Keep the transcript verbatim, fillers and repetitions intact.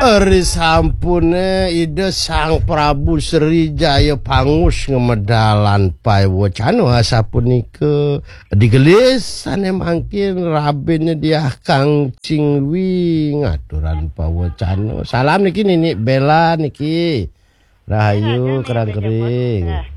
Eri sampune ide Sang Prabu Srijaya pangus ngemedalan pai wacana sapunika digelisan mangkin rabene dia Kang Cingwi ngaturan pawacana. Salam niki Nini Bella niki. Rahayu kerang kering.